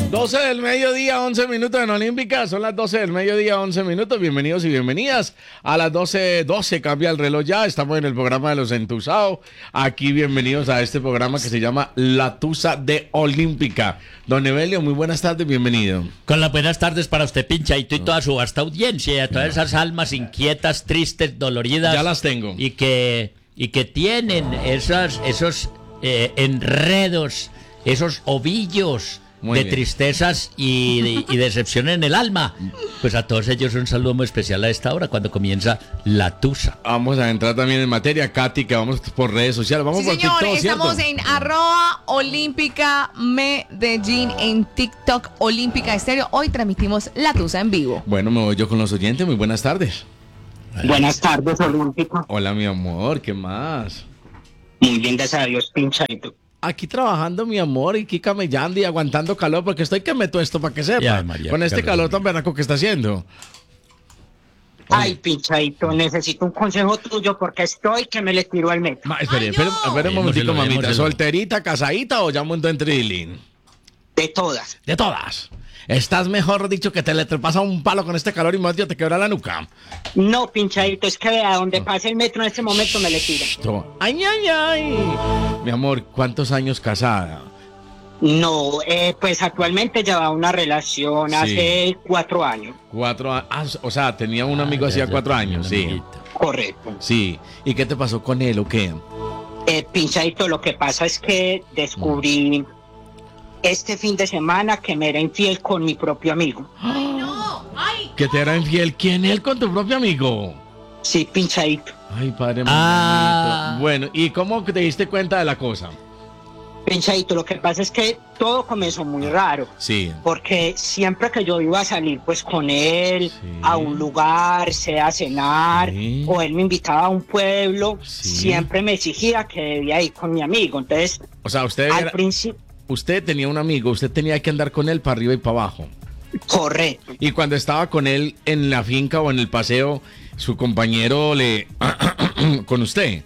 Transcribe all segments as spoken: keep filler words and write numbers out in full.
doce del mediodía, once minutos en Olímpica. Son las doce del mediodía, once minutos. Bienvenidos y bienvenidas. A las doce doce cambia el reloj ya. Estamos en el programa de Los Entusados. Aquí bienvenidos a este programa que se llama La Tusa de Olímpica. Don Evelio, muy buenas tardes, bienvenido. Con las buenas tardes para usted, Pinchaito, y toda su vasta audiencia, y a todas esas almas inquietas, tristes, doloridas. Ya las tengo. Y que, y que tienen esas, esos eh, enredos, esos ovillos Muy de bien. tristezas y, y, y decepción en el alma. Pues a todos ellos un saludo muy especial a esta hora, cuando comienza La Tusa. Vamos a entrar también en materia, Katy, que vamos por redes sociales. Vamos Sí, por señor, TikTok, estamos ¿cierto? en arroba olímpica Medellín en TikTok, Olímpica Estéreo. Hoy transmitimos La Tusa en vivo. Bueno, me voy yo con los oyentes. Muy buenas tardes. Buenas tardes, Olímpico. Hola, mi amor, ¿qué más? Muy bien, gracias a Dios, Pinchaito. Aquí trabajando, mi amor, y aquí camellando y aguantando calor, porque estoy que meto esto para que sepa. Ya, María, con este qué calor horrible. tan verano que está haciendo. Ay, Pinchaito, necesito un consejo tuyo porque estoy que me le tiro al metro. Ma, espere, Ay, espere, no. espere un momentico, Démoselo, mamita. démoselo. ¿Solterita, casadita o ya montó en trilling? De todas. De todas. Estás mejor dicho que te le pasa un palo con este calor y más Dios te quebra la nuca. No, Pinchaito, es que vea, donde pase el metro en este momento me le tiro. Esto- Ay, ay, ay. Mi amor, ¿cuántos años casada? No, eh, pues actualmente lleva una relación Sí. hace cuatro años. Cuatro años. Ah, o sea, tenía un amigo Ah, hacía ya, ya cuatro tenía años, un sí. amiguito. Correcto. Sí. ¿Y qué te pasó con él o qué? Eh, Pinchaito, lo que pasa es que descubrí este fin de semana que me era infiel con mi propio amigo. ¿Que te era infiel? ¿Quién él con tu propio amigo? Sí, Pinchaito. Ay, padre Ah. bonito. Bueno, ¿y cómo te diste cuenta de la cosa? Pinchaito, lo que pasa es que todo comenzó muy raro. Sí. Porque siempre que yo iba a salir pues con él Sí. a un lugar, sea a cenar, Sí. o él me invitaba a un pueblo, Sí. siempre me exigía que debía ir con mi amigo. Entonces, O sea, usted, al era- principio, usted tenía un amigo, usted tenía que andar con él para arriba y para abajo. correcto. Y cuando estaba con él en la finca o en el paseo, su compañero le... con usted.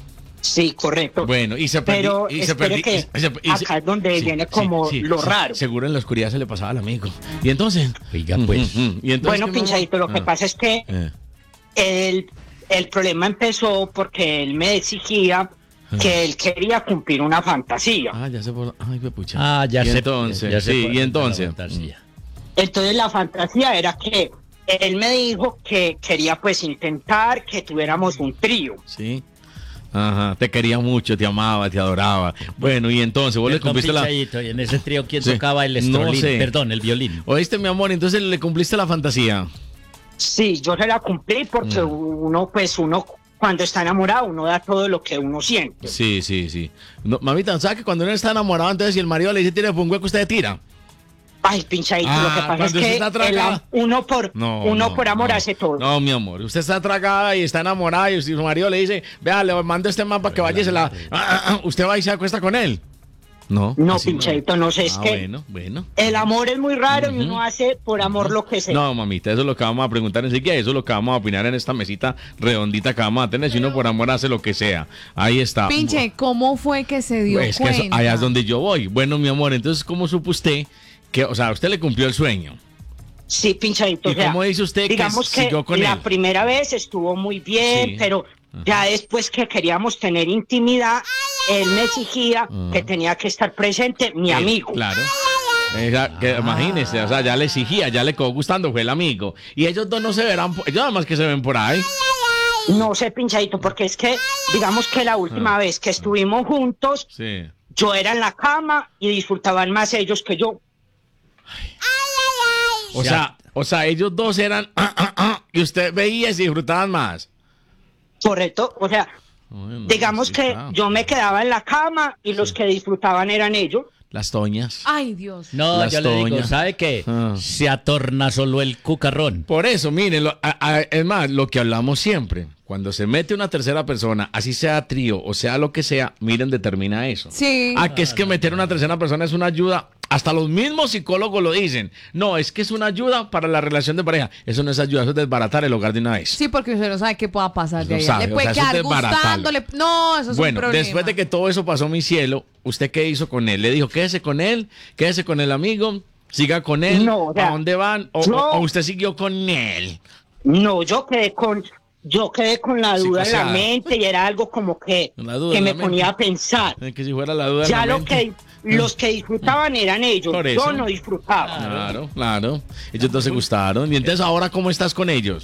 Sí, correcto. Bueno, y se perdió. Pero Y se espere perdi- que y se- y se- acá es donde viene como lo raro. Seguro en la oscuridad se le pasaba al amigo. Y entonces... Oiga, pues. Ujú, ujú. Y entonces, Bueno, ¿qué, mi amor? Pinchadito, lo que Ah, pasa es que eh. el, el problema empezó porque él me exigía que él quería cumplir una fantasía. Ah, ya se por... Ay, qué pucha. Ah, ya y sé. entonces, ya sé sí, por y dónde entonces. la fantasía. Entonces la fantasía era que él me dijo que quería pues intentar que tuviéramos un trío. Sí. Ajá, te quería mucho, te amaba, te adoraba. Bueno, y entonces vos le Perdón, cumpliste la... Pinchaito, y en ese trío, ¿quién Sí. tocaba el No estrolín? sé. Perdón, el violín. ¿Oíste, mi amor? Entonces le cumpliste la fantasía. Sí, yo se la cumplí porque Mm. uno pues uno cuando está enamorado uno da todo lo que uno siente. Sí, sí, sí. No, mamita, ¿sabes que cuando uno está enamorado, entonces si el marido le dice tire por un hueco, usted tira? Ay, Pinchadito, Ah, lo que pasa es cuando usted que está el atracada. am- uno por No, uno no, por amor no. hace todo. No, mi amor, usted está atracada y está enamorada y si su marido le dice, vea, le mando este mapa que vaya y se la... Ah, ah, ah, ¿usted va y se acuesta con él? No. No, así Pinchadito, no sé, es Ah, que bueno, bueno. el amor es muy raro y Ujú. uno hace por amor lo que sea. No, mamita, eso es lo que vamos a preguntar enseguida, eso es lo que vamos a opinar en esta mesita redondita que vamos a tener. Si uno por amor hace lo que sea. Ahí está. Pinche, ¿cómo fue que se dio Es que eso- cuenta? allá es donde yo voy. Bueno, mi amor, entonces, ¿cómo supo usted que, o sea, usted le cumplió el sueño? Sí, Pinchadito. ¿Y o sea, cómo dice usted que digamos que siguió con la él? primera vez estuvo muy bien, Sí. pero ya después que queríamos tener intimidad, él me exigía Ajá. que tenía que estar presente mi Él, amigo. Claro. Esa- que, imagínese, o sea, ya le exigía, ya le quedó gustando, fue el amigo. Y ellos dos no se verán, po- ellos nada más que se ven por ahí. No sé, Pinchadito, porque es que, digamos que la última Ah. vez que estuvimos juntos, Sí. yo era en la cama y disfrutaban más ellos que yo. O Ya. sea, o sea, ellos dos eran ah, ah, ah, y usted veía y se disfrutaban más. Correcto, o sea, Bueno, digamos sí, que claro. yo me quedaba en la cama y los que disfrutaban eran ellos. Las toñas. Ay, Dios. No, Las yo le digo, toñas. ¿sabe qué? Ah. Se atorna solo el cucarrón. Por eso, miren, lo- a- a- es más, lo que hablamos siempre, cuando se mete una tercera persona, así sea trío o sea lo que sea, miren, determina eso. Sí. Ah, que es que meter una tercera persona es una ayuda, hasta los mismos psicólogos lo dicen. No, es que es una ayuda para la relación de pareja. Eso no es ayuda, eso es desbaratar el hogar de una vez. Sí, porque usted no sabe qué pueda pasar de No ahí. sabe, Le o puede sea, eso es quedar desbaratarlo. gustándole. No, eso es un Bueno, problema. después de que todo eso pasó, mi cielo, ¿usted qué hizo con él? Le dijo, quédese con él, quédese con el amigo, ¿Siga con él? No, o sea, ¿A dónde van? ¿O, yo- o- o usted siguió con él? No, yo quedé con, yo quedé con la Sí, duda o sea, en la mente y era algo como que, la duda que en me la mente. ponía a pensar. Eh, Que si fuera la duda en Ya la lo mente. que, los que disfrutaban eran ellos, Por eso. yo no disfrutaba. Claro, claro. Ellos dos se gustaron. Y entonces, ¿ahora cómo estás con ellos?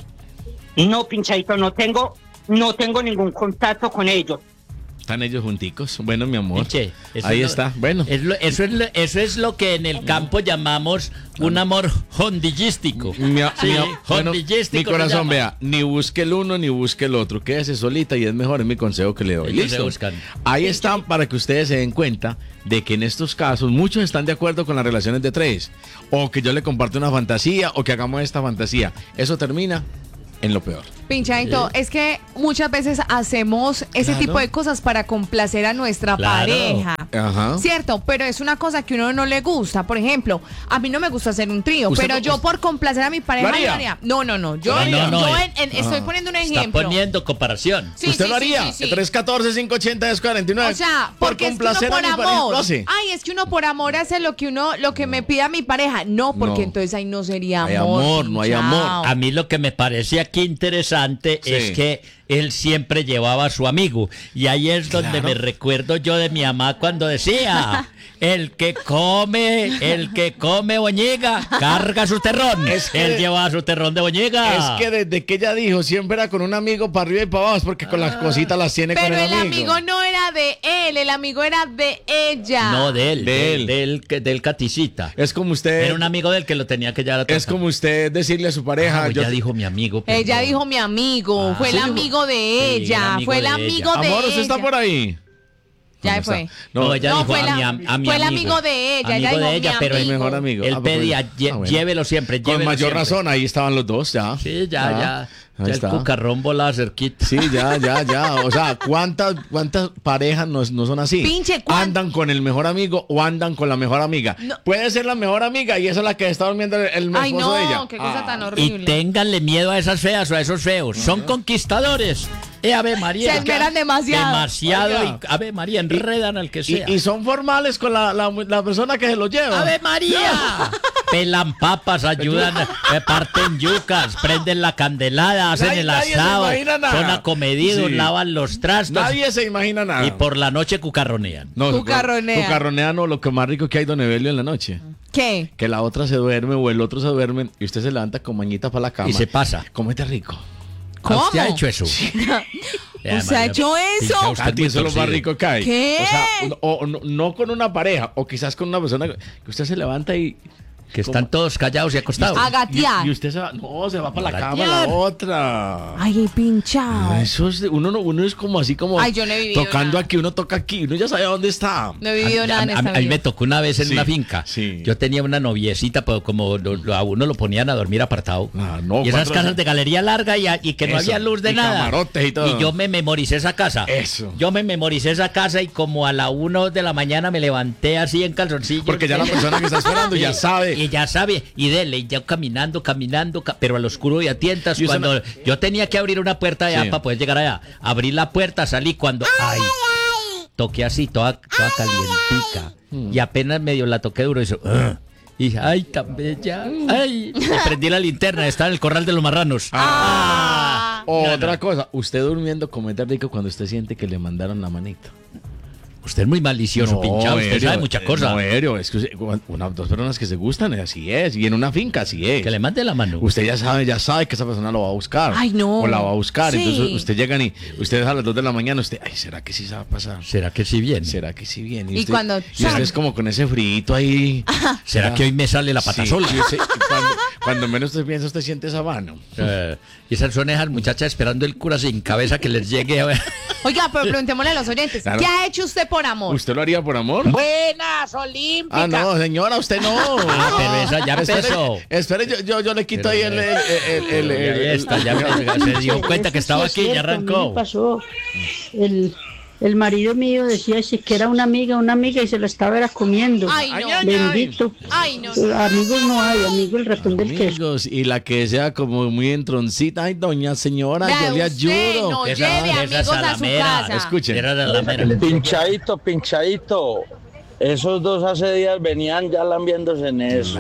No, pinchadito, no tengo, no tengo ningún contacto con ellos. Están ellos junticos. Bueno, mi amor. Che, eso Ahí es lo- está. Bueno. es lo- eso, es lo, eso es lo que en el campo llamamos un amor hondillístico. Mi, a- Sí, mi a- bueno, hondillístico mi se corazón, llama. vea, ni busque el uno ni busque el otro. Quédese solita y es mejor, es mi consejo que le doy. Ellos se ¿Listo? buscan. Ahí están para que ustedes se den cuenta de que en estos casos muchos están de acuerdo con las relaciones de tres. O que yo le comparte una fantasía o que hagamos esta fantasía. Eso termina en lo peor. Pinchadito, es que muchas veces hacemos ese Claro. tipo de cosas para complacer a nuestra Claro. pareja. Ajá. Cierto, pero es una cosa que a uno no le gusta. Por ejemplo, a mí no me gusta hacer un trío, ¿Usted pero no- yo por complacer a mi pareja ¿Lo haría? lo haría. No, no, no. Yo, No, no, no, yo eh. en- en- estoy poniendo un Está ejemplo. poniendo comparación. Sí, ¿Usted sí, lo sí, haría? sí, sí. tres uno cuatro, cinco ocho cero, cuatro nueve. O sea, por porque es que uno complacer por a mi pareja, amor. lo hace. Ay, es que uno por amor hace lo que uno, lo que me pida mi pareja. No, porque No. entonces ahí no sería Hay amor. amor, no hay amor. pinchao. A mí lo que me parece aquí interesante Sí. es que él siempre llevaba a su amigo. Y ahí es donde Claro. me recuerdo yo de mi mamá cuando decía, el que come, el que come boñiga, carga su terrón. Es que- él llevaba su terrón de boñiga. Es que desde que ella dijo, siempre era con un amigo para arriba y para abajo, es porque con las cositas las tiene Pero con el el amigo no era de él, el amigo era de ella. No, de él, De de él. él, del, del, del caticita. Es como usted. Era un amigo del que lo tenía que llevar a Es como usted decirle a su pareja. Ah, yo- ya dijo mi amigo. perdón. Ella dijo mi amigo, Ah, fue el sí, amigo de sí, ella, el amigo fue el de amigo ella. de Amor, ella. ¿usted está por ahí? Ya No, fue. está. No, ella No, dijo fue a, la- mi, am- a mi fue el amigo. amigo de ella, ella Amigo dijo, de ella, mi pero El amigo. mejor amigo. él Ah, pues pedía, bueno. lle- Ah, bueno. llévelo siempre, Con llévelo mayor siempre. razón, ahí estaban los dos, ya. Sí, ya, Ah, ya. ahí Ya está. el cucarrón volaba cerquita. Sí, ya, ya, ya. O sea, ¿cuántas, cuántas parejas no, no son así? Pinche, ¿cuán- Andan con el mejor amigo o andan con la mejor amiga. No. Puede ser la mejor amiga y esa es la que está durmiendo el, el esposo Ay, no, de ella. qué cosa Ah. tan Y horrible. ténganle miedo a esas feas o a esos feos. Son conquistadores. Eh, Ave María. Se esmeran demasiado. Demasiado. Oiga. Y, Ave María, enredan al que sea. Y, y son formales con la, la, la persona que se los lleva. ¡Ave María! Pelan papas, ayudan, reparten yucas, prenden la candelada, hacen Nadie- el nadie se asado, imagina nada. son acomedidos, Sí. lavan los trastos Nadie se imagina nada. y por la noche cucarronean. No, Cucarronea. Cucarronea no, lo que más rico que hay Don Evelio en la noche. ¿Qué? Que la otra se duerme o el otro se duerme y usted se levanta con mañita para la cama. Y se pasa. Cómete rico. ¿Cómo? ¿Usted ha hecho eso? Eh, ¿Usted ha María, hecho eso? pincha usted A ti muy eso es lo más torcido. rico que hay. ¿Qué? O sea, o, o no, no con una pareja, o quizás con una persona que usted se levanta y. Que están todos callados y acostados. A gatear. Y, y usted se va. No, se va para la A cama gatear. la otra. Ay, pinchado. Eso es, de- uno, no, uno es como así como Ay, yo no he vivido tocando nada. aquí, uno toca aquí, uno ya sabe dónde está. No he vivido A- nada en a, esta a- a mí me vida. tocó una vez en Sí, una finca. sí. Yo tenía una noviecita, pero como lo- lo- a uno lo ponían a dormir apartado. Ah, no, y esas cuatro- casas de galería larga y, a- y que no Eso, había luz de y nada. camarotes y todo. yo me memoricé esa casa. Eso. Yo me memoricé esa casa y como a la una de la mañana me levanté así en calzoncillo. Porque ya la persona que está esperando ya Sí, sabe. Y ya sabe. Y dele, y ya caminando, caminando, ca- pero al oscuro y a tientas. Y usted Cuando no- yo tenía que abrir una puerta allá Sí. para poder llegar allá. Abrí la puerta, salí cuando. ¡Ay! Toqué así, toda, toda calientica. Hmm. Y apenas medio la toqué duro y hizo. "Ugh". Y dije, ay, tan bella. Ay. Le prendí la linterna, estaba en el corral de los marranos. Ah. Otra cosa, usted durmiendo comete rico cuando usted siente que le mandaron la manito. Usted es muy malicioso, pinchado. Usted Erio, sabe mucha eh, cosa. No, Erio, es que usted- una, dos personas que se gustan, eh, así es. Y en una finca, así es. Que le mande la mano. Usted ya sabe, ya sabe que esa persona lo va a buscar. Ay, no. O la va a buscar. Sí. Entonces usted llegan y ustedes a las dos de la mañana, usted, ay, ¿será que sí se va a pasar? ¿Será que sí viene? ¿Será que sí viene? Y usted, cuando- y usted es como con ese frito ahí. ¿Será que hoy me sale la pata Sí, sola? y usted- cuando, cuando menos usted piensa, usted siente esa mano. Eh, y esas son esas muchachas esperando el cura sin cabeza que les llegue a ver. Oiga, pero preguntémosle a los oyentes. Claro. ¿Qué ha hecho usted por amor? ¿Usted lo haría por amor? Buenas, Olímpica. Ah, no, señora, usted no. Ah, pero esa ya empezó. Espere, espere, yo, yo, yo le quito ahí el... el, el, el- el- Ya el- está, ya me- se dio cuenta que estaba aquí y ya A mí me arrancó. pasó. El, el marido mío decía si que era una amiga, una amiga y se la estaba era comiendo. Ay, no. Ay, ay, Bendito. Ay, no. Amigos no hay, amigo el ratón del queso. Amigos, y la que sea como muy entroncita, ay, doña señora, Vea, yo le usted ayudo. no Esa- lleve esa amigos a su salamera. casa. Escuchen. Era de la mera. Pinchadito, pinchadito. Esos dos hace días venían ya lambiéndose en eso.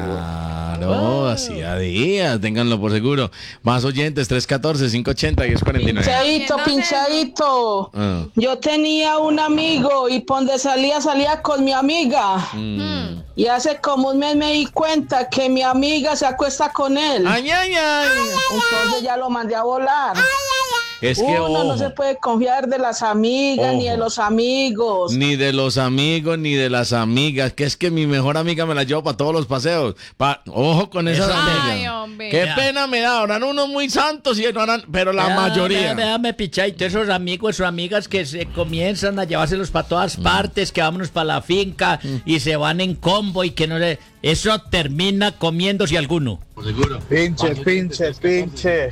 Claro, hacía días, ténganlo por seguro. Más oyentes, tres uno cuatro, cinco ocho cero, diez cuarenta y nueve. Pinchadito, pinchadito. Ah. Yo tenía un amigo y por donde salía, salía con mi amiga. Mm. Y hace como un mes me di cuenta que mi amiga se acuesta con él. Ay, ay, ay. Entonces ya lo mandé a volar. Es que, Uno ojo, no se puede confiar de las amigas Ojo. ni de los amigos. ni de los amigos, ni de las amigas, que es que mi mejor amiga me la llevo para todos los paseos. Pa- Ojo con esas Eso, amigas. Ay, hombre. Qué Ya. pena me da, ahora unos muy santos y no harán, pero la Vea, mayoría. vea, Véame, pichadito, esos amigos o amigas que se comienzan a llevárselos para todas partes, que vámonos para la finca y se van en combo y que no le... Eso termina comiéndose alguno. Pinche, pinche, pinche.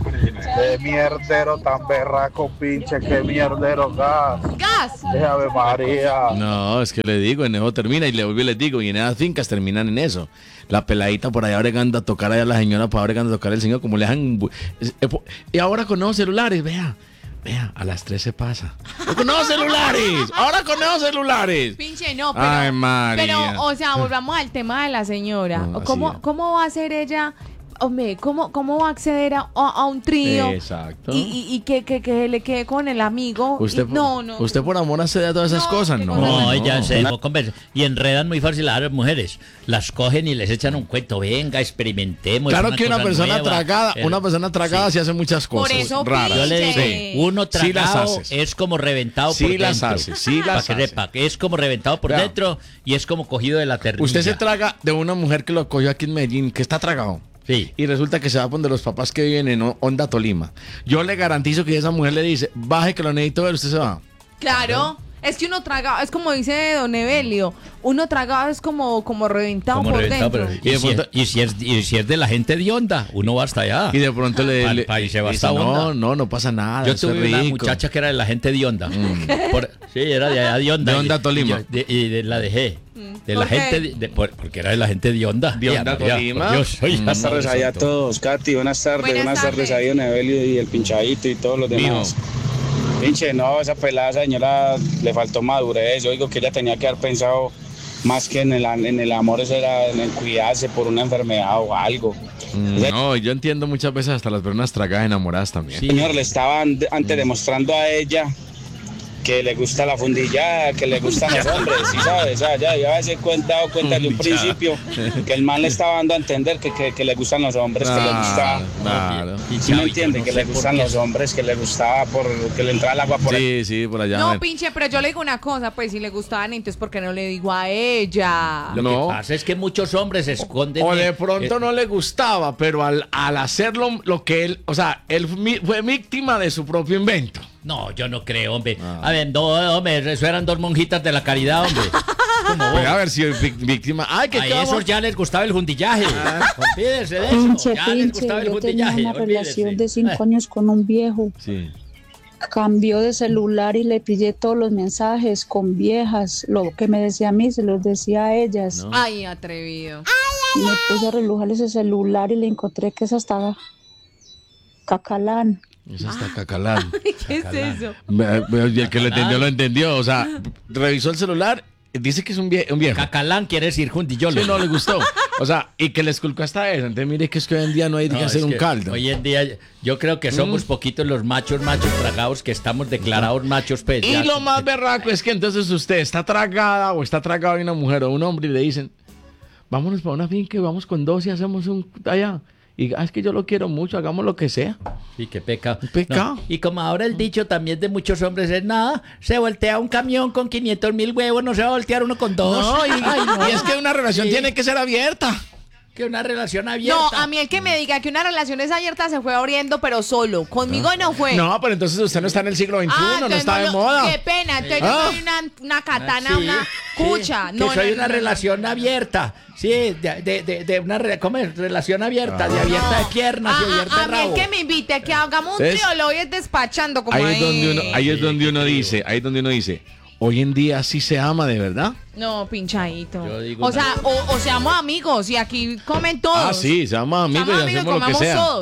Qué mierdero tan berraco, pinche, qué mierdero gas. ¡Gas! Ave María. No, es que le digo, en eso termina y le vuelvo y les digo, y en esas fincas terminan en eso. La peladita por allá bregando a tocar allá a la señora para bregando a tocar al señor, como le dejan. bu- es- eh, po- Y ahora con nuevos celulares, vea, vea, a las tres se pasa. Con nuevos celulares, ahora con nuevos celulares. Pinche, no, pero. Ay, María. Pero, o sea, volvamos al tema de la señora. No, así ¿Cómo, es. ¿Cómo va a ser ella? Hombre, ¿cómo, ¿cómo va a acceder a, a- a un trío? Exacto. Y, y, y que, que, que le quede con el amigo. Usted, Y- por- no, no. usted por amor accede a todas esas No, cosas, qué no. cosa. No, no. ya se dejó convencer. Y enredan muy fácil a las mujeres. Las cogen y les echan un cuento. Venga, experimentemos. Claro es que una cosa persona nueva. tragada, Pero- una persona tragada sí. sí hace muchas Por cosas eso, raras. Yo le digo, Sí. uno Sí las tragado haces. es como reventado Sí por las dentro. hace, sí Para las que hace. sepa, que es como reventado por Vea. dentro y es como cogido de la ternilla. Usted se traga de una mujer que lo cogió aquí en Medellín, que está tragado. Sí. Y resulta que se va donde los papás que viven en Honda, Tolima. Yo le garantizo que esa mujer le dice, baje que lo necesito ver, usted se va. Claro. Es que uno traga, es como dice Don Evelio, uno tragado es como, como reventado Como por reventado, dentro. pero- Y y, de si es, pronto- y si es- y si es de la gente de onda, uno va hasta allá. Y de pronto le, Al le- país se va dice, hasta no, Honda. no, no pasa nada. Yo eso es tuve una rico". muchacha que era de la gente de onda. Por- sí, era de allá de onda. De Honda, Y- Tolima. Y, yo- de- y de- la dejé. De la ¿Por qué? gente, de- de- por- porque era de la gente de onda. De Honda, María, Tolima. por Dios, oiga, Buenas tardes Padre ahí a Santo. todos, Katy, buenas tardes, Buenas buenas, tardes tardes. ahí Don Evelio y el pinchadito y todos los demás. Pinche, no, esa pelada, esa señora le faltó madurez. Yo digo que ella tenía que haber pensado más que en el, en el amor, eso era en el cuidarse por una enfermedad o algo. Mm, No, yo entiendo muchas veces hasta las personas tragadas enamoradas también. Sí. Señor, le estaban antes demostrando a ella que le gusta la fundillada, que le gustan los hombres, ¿sí sabes? O sea, ya ya se cuenta, dado cuenta de un Fundillada. principio que el man le estaba dando a entender que, que, que le gustan los hombres, que le gusta... Claro. Y ¿Sí me Chavi, entiende? yo no Que sé le por gustan qué. los hombres, que le gustaba por que le entraba el agua por Sí, el... sí, por allá. No, pinche, pero yo le digo una cosa, pues si le gustaban, entonces ¿por qué no le digo a ella? Lo No. que pasa es que muchos hombres se esconden. O de eh, pronto eh, no le gustaba, pero al, al hacerlo lo que él, o sea, él mi- fue víctima de su propio invento. No, yo no creo, hombre. Ah. A ver, no, hombre, eso eran dos monjitas de la caridad, hombre. Como Puede haber sido víc- víctima. Ay, que A qué vamos- esos ya les gustaba el jundillaje. Olvídense de eso. Pinche, ya les pinche, gustaba el yo tenía jundillaje. una relación de olvídense. cinco años con un viejo. Sí. Cambió de celular y le pillé todos los mensajes con viejas. Lo que me decía a mí se los decía a ellas. No. Ay, atrevido. Y me puse a relujar ese celular y le encontré que es hasta Cacalán. Eso está cacalán. ¿Qué es eso? Ve- ve- Y el que lo entendió, lo entendió. O sea, revisó el celular, dice que es un, vie- un viejo. Cacalán quiere decir jundillolo. Sí, no le gustó. O sea, y que le esculcó hasta eso. Entonces, mire que es que hoy en día no hay No, que hacer es un que caldo. Hoy en día yo creo que somos poquitos los machos, machos tragados que estamos declarados machos, pues. Y ya. lo más berraco es que entonces usted está tragada o está tragado de una mujer o un hombre y le dicen, vámonos para una finca y vamos con dos y hacemos un allá. Y ah, es que yo lo quiero mucho, hagamos lo que sea. Sí, qué pecado. Un pecado. No, y como ahora el dicho también de muchos hombres es nada, se voltea un camión con quinientos mil huevos, no se va a voltear uno con dos. No, y, Ay, no. y es que una relación Sí. tiene que ser abierta. Que una relación abierta. No, a mí el que me diga que una relación es abierta se fue abriendo, pero solo. Conmigo no fue. No, pero entonces usted no está en el siglo veintiuno, Ah, no entonces está de lo- moda. Qué pena, entonces Ah. yo soy una, una katana, Sí, una sí, cucha. que no, soy no, una no, no. relación abierta. Sí, de, de, de, de una re- ¿cómo es? Relación abierta, de abierta de piernas y Ah, abierta ah, de a mí el rabo. que me invite, que hagamos un ¿Ves? trío, lo voy es despachando como Ahí es donde uno, ahí es Sí, donde qué uno frío. dice, ahí es donde uno dice, hoy en día sí se ama de verdad. No, pinchadito. Yo digo O una- sea, o, o seamos amigos y aquí comen todos. Ah, sí, se ama amigos Seamos y amigos, hacemos lo que comamos sea. todos.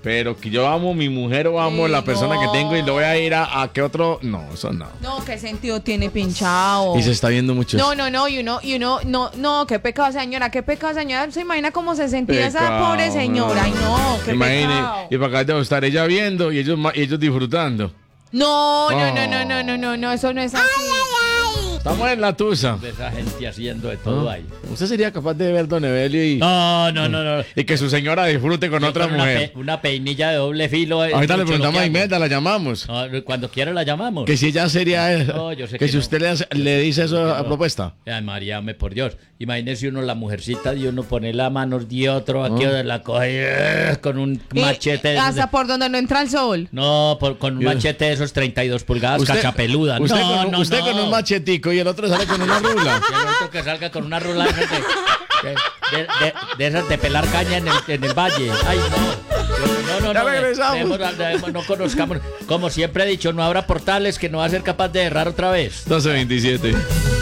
Pero que yo amo a mi mujer o amo a la Ey, persona no. que tengo y lo voy a ir a, a que otro. No, eso no. No, ¿qué sentido tiene pinchado? Y se está viendo mucho. No, no, no, y uno, y uno, no, no, qué pecado, señora, qué pecado, señora. ¿Se imagina cómo se sentía esa Pecado, pobre señora? Ay, no, qué Imagine, pecado. y para acá debo estar ella viendo y ellos, ma- y ellos disfrutando. No, no, Oh. no, no, no, no, no, no, eso no es así. Estamos en la tusa. De esa gente haciendo de todo ¿Ah? ahí. ¿Usted sería capaz de ver Don Evelio y, No, no, no, no. y que su señora disfrute con Yo otra con una mujer? pe- Una, peinilla de doble filo. es Ahorita le mucho lo preguntamos que a hago. Inmeta, la llamamos. No, cuando quiera la llamamos. Que si ella sería esa. No, yo sé que que si no. usted le, hace- le dice eso que a no. propuesta. Ay, María, me por Dios. Imagínese uno la mujercita de uno pone la mano de otro, aquí Ah. la coge eh, con un Y- machete. de- hasta por donde no entra el sol. No, por- con un Dios. machete de esos treinta y dos pulgadas, Usted- cachapeluda. Usted, no, con, un- no, usted no. con un machetico y el otro sale con una rula. Y el otro que salga con una rula de, esas de, de- de- de esas de pelar caña en el, en el valle. Ay, no. No, no, Ya no. regresamos. dejemos- dejemos- no conozcamos. Como siempre he dicho, no habrá portales que no va a ser capaz de errar otra vez. doce veintisiete.